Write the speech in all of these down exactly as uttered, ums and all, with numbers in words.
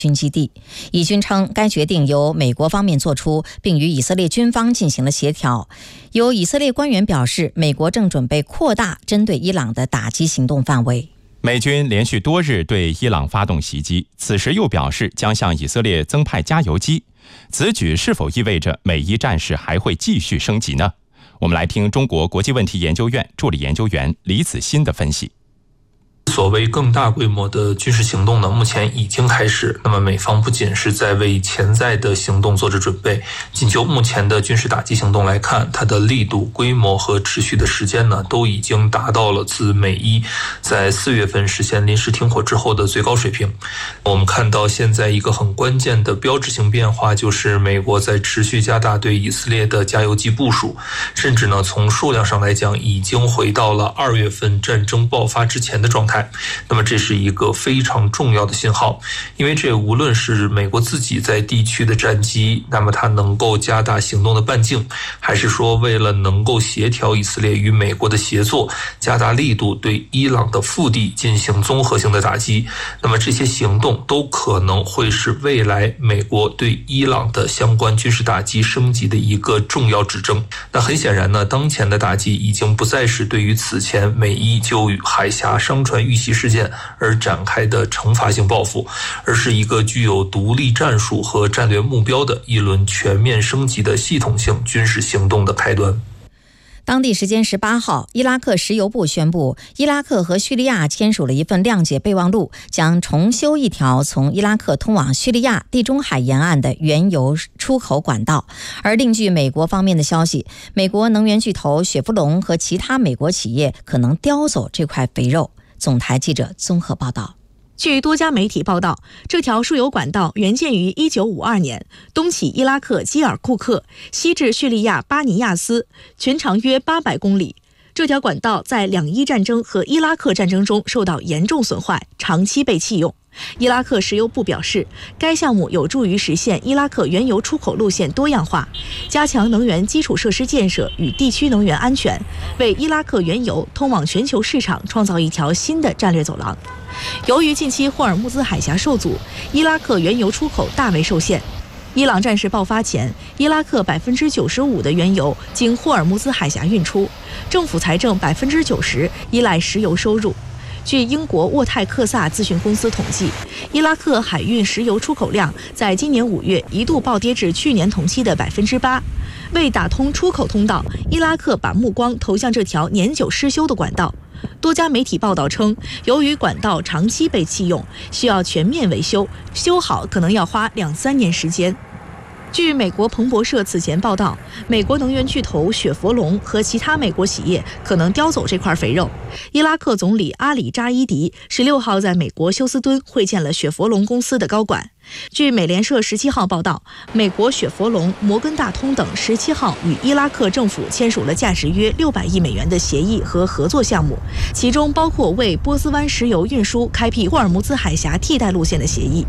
军基地。以军称，该决定由美国方面做出，并与以色列军方进行了协调。有以色列官员表示，美国正准备扩大针对伊朗的打击行动范围。 美军连续多日对伊朗发动袭击，此时又表示将向以色列增派加油机。此举是否意味着美伊战事还会继续升级呢？我们来听中国国际问题研究院助理研究员李子欣的分析。 所谓更大规模的军事行动呢，目前已经开始。那么美方不仅是在为潜在的行动做着准备，仅就目前的军事打击行动来看，它的力度、规模和持续的时间呢，都已经达到了自美伊在四月份实现临时停火之后的最高水平。我们看到现在一个很关键的标志性变化，就是美国在持续加大对以色列的加油机部署，甚至呢从数量上来讲，已经回到了二月份战争爆发之前的状态。那么这是一个非常重要的信号，因为这无论是美国自己在地区的战机，那么它能够加大行动的半径，还是说为了能够协调以色列与美国的协作，加大力度对伊朗的腹地进行综合性的打击，那么这些行动都可能会是未来美国对伊朗的相关军事打击升级的一个重要指征。那很显然呢，当前的打击已经不再是对于此前美伊就海峡商船遇袭事件而展开的惩罚性报复，而是一个具有独立战术和战略目标的一轮全面升级的系统性军事行动的开端。 当地时间十八号，伊拉克石油部宣布，伊拉克和叙利亚签署了一份谅解备忘录，将重修一条从伊拉克通往叙利亚地中海沿岸的原油出口管道。而另据美国方面的消息，美国能源巨头雪佛龙和其他美国企业可能叼走这块肥肉。总台记者综合报道。 据多家媒体报道，这条输油管道原建于一九五二年，东起伊拉克基尔库克，西至叙利亚巴尼亚斯，全长约八百公里。这条管道在两伊战争和伊拉克战争中受到严重损坏，长期被弃用。伊拉克石油部表示，该项目有助于实现伊拉克原油出口路线多样化，加强能源基础设施建设与地区能源安全，为伊拉克原油通往全球市场创造一条新的战略走廊。由于近期霍尔木兹海峡受阻，伊拉克原油出口大为受限。伊朗战事爆发前，伊拉克百分之九十五的原油经霍尔木兹海峡运出，政府财政百分之九十依赖石油收入。据英国沃泰克萨咨询公司统计，伊拉克海运石油出口量在今年五月一度暴跌至去年同期的百分之八。为打通出口通道，伊拉克把目光投向这条年久失修的管道。多家媒体报道称，由于管道长期被弃用，需要全面维修，修好可能要花两三年时间。据美国彭博社此前报道，美国能源巨头雪佛龙和其他美国企业可能叼走这块肥肉。伊拉克总理阿里扎伊迪十六号在美国休斯敦会见了雪佛龙公司的高管。据美联社十七号报道，美国雪佛龙、摩根大通等十七号与伊拉克政府签署了价值约六百亿美元的协议和合作项目，其中包括为波斯湾石油运输开辟霍尔木兹海峡替代路线的协议。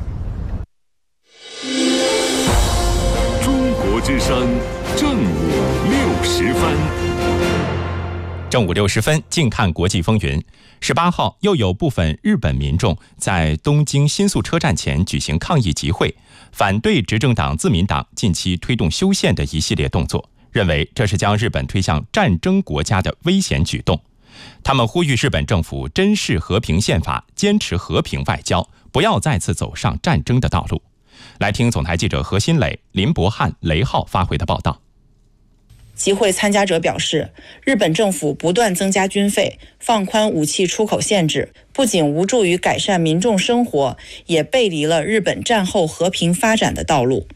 之声正午六十分， 正午六十分，静看国际风云。十八号，又有部分日本民众在东京新宿车站前举行抗议集会，反对执政党自民党近期推动修宪的一系列动作，认为这是将日本推向战争国家的危险举动。他们呼吁日本政府珍视和平宪法，坚持和平外交，不要再次走上战争的道路。来听总台记者何新磊、林博汉、雷浩发回的报道。 集会参加者表示，日本政府不断增加军费，放宽武器出口限制，不仅无助于改善民众生活，也背离了日本战后和平发展的道路。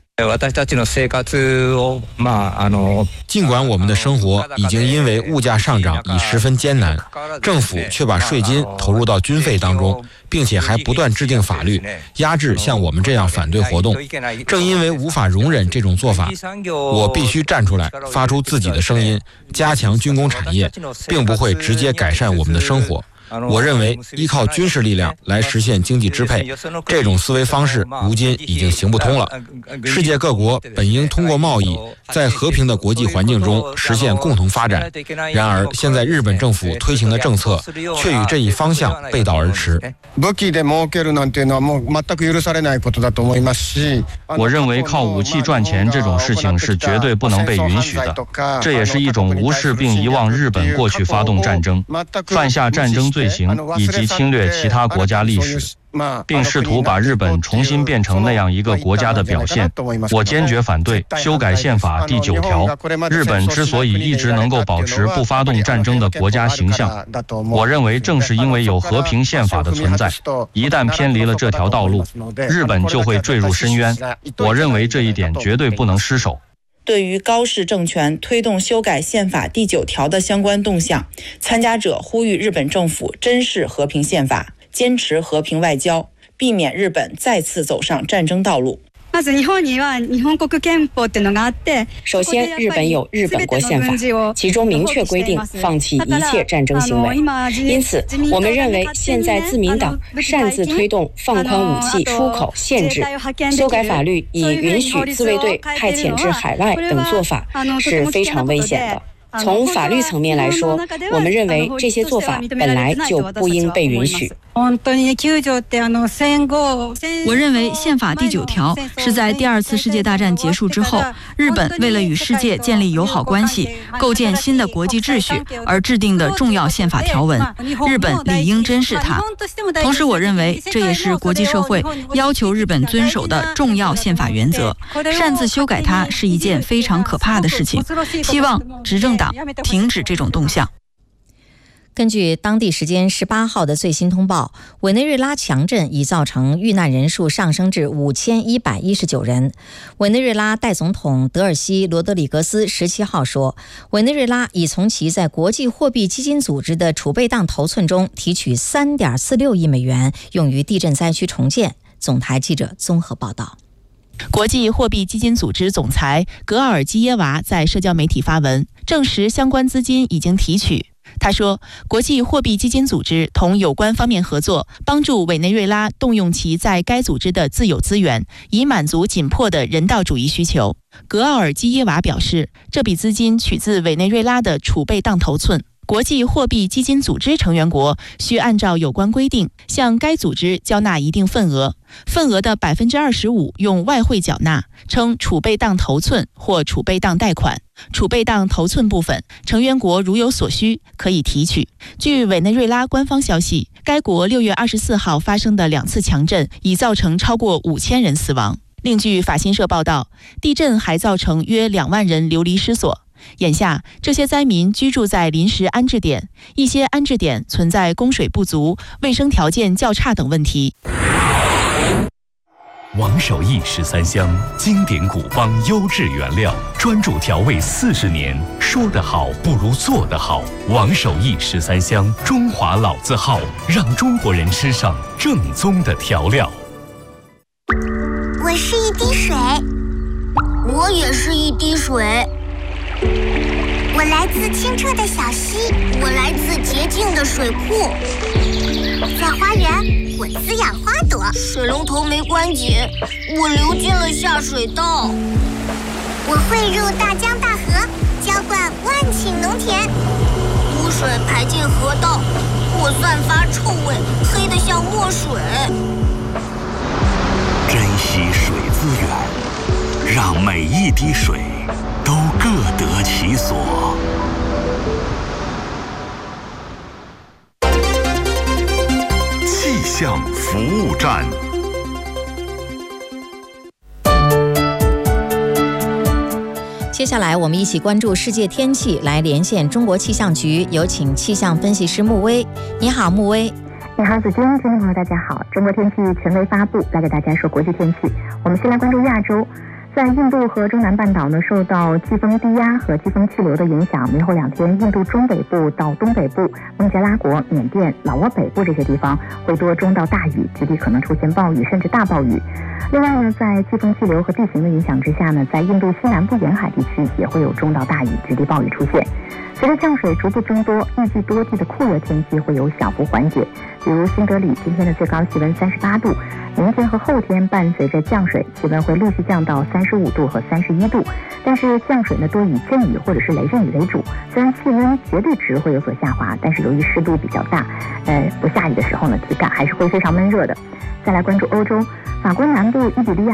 尽管我们的生活已经因为物价上涨已十分艰难，政府却把税金投入到军费当中，并且还不断制定法律压制像我们这样反对活动。正因为无法容忍这种做法，我必须站出来，发出自己的声音，加强军工产业，并不会直接改善我们的生活。 我认为依靠军事力量来实现经济支配，这种思维方式如今已经行不通了。世界各国本应通过贸易，在和平的国际环境中实现共同发展。然而，现在日本政府推行的政策却与这一方向背道而驰。 我认为靠武器赚钱这种事情是绝对不能被允许的，这也是一种无视并遗忘日本过去发动战争、犯下战争罪行以及侵略其他国家历史，并试图把日本重新变成那样一个国家的表现。我坚决反对修改宪法第九条。日本之所以一直能够保持不发动战争的国家形象，我认为正是因为有和平宪法的存在。一旦偏离了这条道路，日本就会坠入深渊。我认为这一点绝对不能失守。 对于高市政权推动修改宪法第九条的相关动向，参加者呼吁日本政府珍视和平宪法，坚持和平外交，避免日本再次走上战争道路。 首先，日本有日本国宪法，其中明确规定放弃一切战争行为。因此，我们认为现在自民党擅自推动放宽武器出口限制、修改法律以允许自卫队派遣至海外等做法是非常危险的。从法律层面来说，我们认为这些做法本来就不应被允许。 我认为宪法第九条是在第二次世界大战结束之后，日本为了与世界建立友好关系、构建新的国际秩序而制定的重要宪法条文，日本理应珍视它。同时，我认为这也是国际社会要求日本遵守的重要宪法原则。擅自修改它是一件非常可怕的事情，希望执政党停止这种动向。 根据当地时间十八号的最新通报，委内瑞拉强震已造成遇难人数上升至五千一百一十九人。委内瑞拉代总统德尔西·罗德里格斯十七号说，委内瑞拉已从其在国际货币基金组织的储备当头寸中提取 三点四六亿美元，用于地震灾区重建。总台记者综合报道。 国际货币基金组织总裁格尔基耶娃在社交媒体发文，证实相关资金已经提取。他说，国际货币基金组织同有关方面合作，帮助委内瑞拉动用其在该组织的自有资源，以满足紧迫的人道主义需求。格奥尔基耶娃表示，这笔资金取自委内瑞拉的储备当头寸。国际货币基金组织成员国需按照有关规定向该组织交纳一定份额，份额的 百分之二十五 用外汇缴纳，称储备当头寸或储备当贷款。储备当头寸部分，成员国如有所需可以提取。据委内瑞拉官方消息，该国六月二十四号发生的两次强震已造成超过五千人死亡。另据法新社报道，地震还造成约两万人流离失所。眼下，这些灾民居住在临时安置点，一些安置点存在供水不足、卫生条件较差等问题。 王守义十三香，经典古方优质原料，专注调味四十年，说得好不如做得好。王守义十三香，中华老字号，让中国人吃上正宗的调料。 我是一滴水，我也是一滴水。我来自清澈的小溪，我来自洁净的水库。在花园，我滋养花朵；水龙头没关紧，我流进了下水道。我汇入大江大河，浇灌万顷农田。污水排进河道，我散发臭味，黑得像墨水。 珍惜水资源，让每一滴水都各得其所。气象服务站。 接下来我们一起关注世界天气，来连线中国气象局，有请气象分析师穆威。你好，穆威。 你好，子君，听众朋友大家好。中国天气权威发布，来给大家说国际天气。我们先来关注亚洲。在印度和中南半岛呢，受到季风低压和季风气流的影响，明后两天印度中北部到东北部、孟加拉国、缅甸、老挝北部这些地方会多中到大雨，局地可能出现暴雨甚至大暴雨。另外呢，在季风气流和地形的影响之下呢，在印度西南部沿海地区也会有中到大雨、局地暴雨出现。 随着降水逐步增多，预计多地的酷热天气会有小幅缓解。比如新德里今天的最高气温三十八度，明天和后天伴随着降水，气温会陆续降到三十五度和三十一度。但是降水呢多以阵雨或者是雷阵雨为主，虽然气温绝对值会有所下滑，但是由于湿度比较大，呃，不下雨的时候呢，体感还是会非常闷热的。再来关注欧洲，法国南部伊比利亚